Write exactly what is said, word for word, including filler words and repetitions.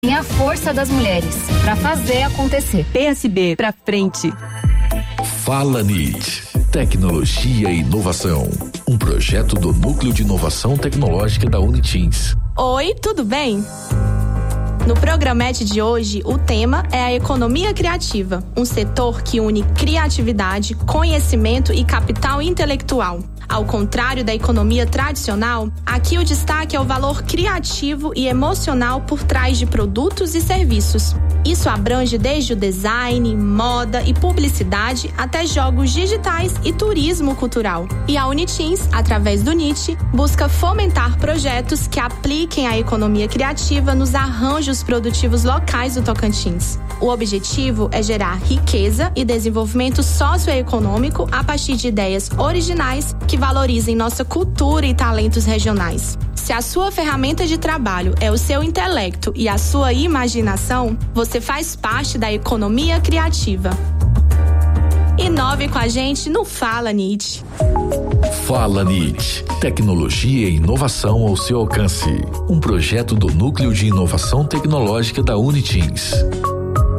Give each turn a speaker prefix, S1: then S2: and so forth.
S1: Tem a força das mulheres para fazer acontecer.
S2: P S B pra frente.
S3: Fala N I T. Tecnologia e inovação. Um projeto do Núcleo de Inovação Tecnológica da Unitins.
S4: Oi, tudo bem? No Programete de hoje, o tema é a economia criativa, um setor que une criatividade, conhecimento e capital intelectual. Ao contrário da economia tradicional, aqui o destaque é o valor criativo e emocional por trás de produtos e serviços. Isso abrange desde o design, moda e publicidade até jogos digitais e turismo cultural. E a Unitins, através do N I T, busca fomentar projetos que apliquem a economia criativa nos arranjos produtivos locais do Tocantins. O objetivo é gerar riqueza e desenvolvimento socioeconômico a partir de ideias originais que valorizem nossa cultura e talentos regionais. Se a sua ferramenta de trabalho é o seu intelecto e a sua imaginação, você faz parte da economia criativa. Inove com a gente no Fala N I T.
S3: Fala N I T. Tecnologia e inovação ao seu alcance. Um projeto do Núcleo de Inovação Tecnológica da Unitins.